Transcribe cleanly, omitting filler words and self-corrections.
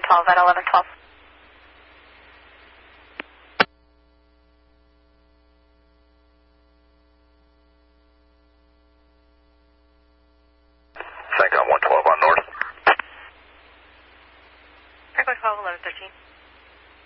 1112 at 1112. Saigon 112 on north. Echo 12, 1113.